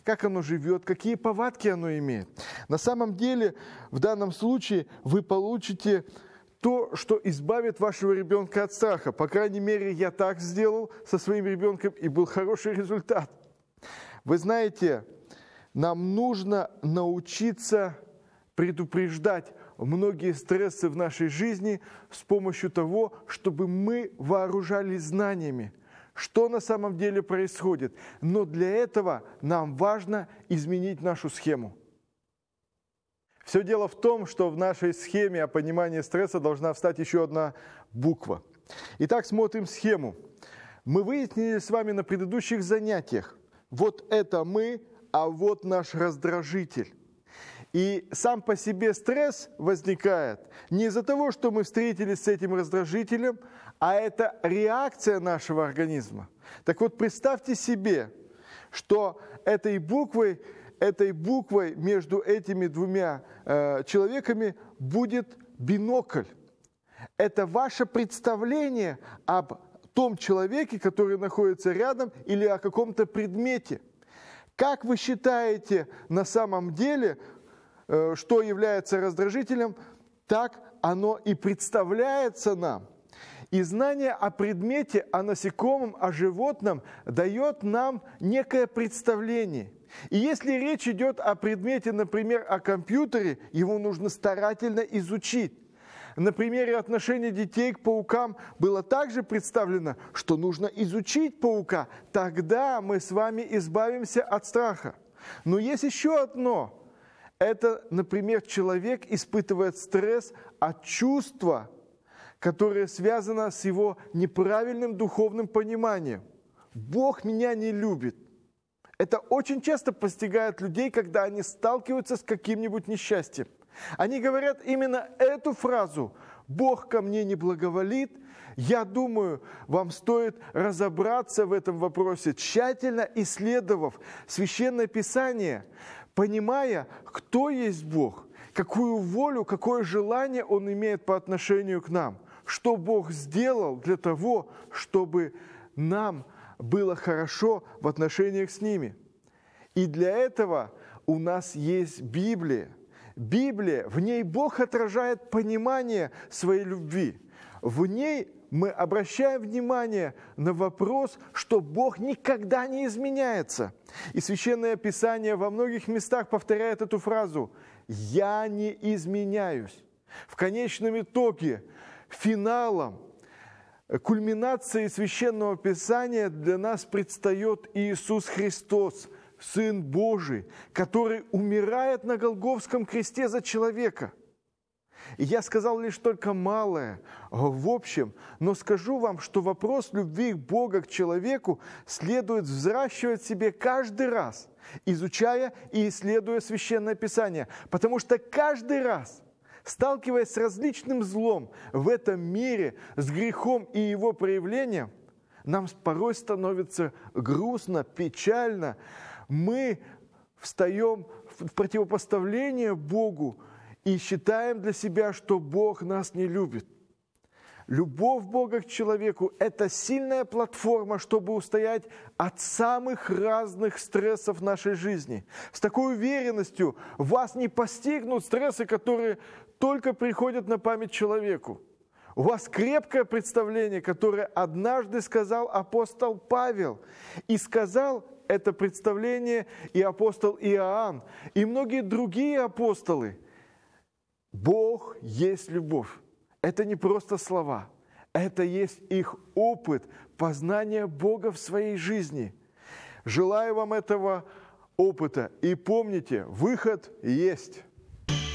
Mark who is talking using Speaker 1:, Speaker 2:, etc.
Speaker 1: как оно живет, какие повадки оно имеет. На самом деле, в данном случае вы получите то, что избавит вашего ребенка от страха. По крайней мере, я так сделал со своим ребенком, и был хороший результат. Вы знаете, нам нужно научиться предупреждать многие стрессы в нашей жизни с помощью того, чтобы мы вооружались знаниями, что на самом деле происходит. Но для этого нам важно изменить нашу схему. Все дело в том, что в нашей схеме о понимании стресса должна встать еще одна буква. Итак, смотрим схему. Мы выяснили с вами на предыдущих занятиях. Вот это мы, а вот наш раздражитель. И сам по себе стресс возникает не из-за того, что мы встретились с этим раздражителем, а это реакция нашего организма. Так вот, представьте себе, что этой буквой между этими двумя человеками будет бинокль. Это ваше представление об том человеке, который находится рядом, или о каком-то предмете. Как вы считаете на самом деле, что является раздражителем, так оно и представляется нам. И знание о предмете, о насекомом, о животном дает нам некое представление. И если речь идет о предмете, например, о компьютере, его нужно старательно изучить. На примере отношения детей к паукам было также представлено, что нужно изучить паука, тогда мы с вами избавимся от страха. Но есть еще одно. Это, например, человек испытывает стресс от чувства, которое связано с его неправильным духовным пониманием. Бог меня не любит. Это очень часто постигает людей, когда они сталкиваются с каким-нибудь несчастьем. Они говорят именно эту фразу: «Бог ко мне не благоволит». Я думаю, вам стоит разобраться в этом вопросе, тщательно исследовав Священное Писание, понимая, кто есть Бог, какую волю, какое желание Он имеет по отношению к нам, что Бог сделал для того, чтобы нам было хорошо в отношениях с ними. И для этого у нас есть Библия. Библия, в ней Бог отражает понимание своей любви. В ней мы обращаем внимание на вопрос, что Бог никогда не изменяется. И Священное Писание во многих местах повторяет эту фразу: «Я не изменяюсь». В конечном итоге, финалом, кульминацией Священного Писания для нас предстает Иисус Христос, Сын Божий, который умирает на Голгофском кресте за человека. И я сказал лишь только малое в общем, но скажу вам, что вопрос любви Бога к человеку следует взращивать в себе каждый раз, изучая и исследуя Священное Писание, потому что каждый раз, сталкиваясь с различным злом в этом мире, с грехом и его проявлением, нам порой становится грустно, печально. Мы встаем в противопоставление Богу и считаем для себя, что Бог нас не любит. Любовь Бога к человеку – это сильная платформа, чтобы устоять от самых разных стрессов нашей жизни. С такой уверенностью вас не постигнут стрессы, которые только приходят на память человеку. У вас крепкое представление, которое однажды сказал апостол Павел. И сказал это представление и апостол Иоанн, и многие другие апостолы. Бог есть любовь. Это не просто слова. Это есть их опыт познания Бога в своей жизни. Желаю вам этого опыта. И помните, выход есть.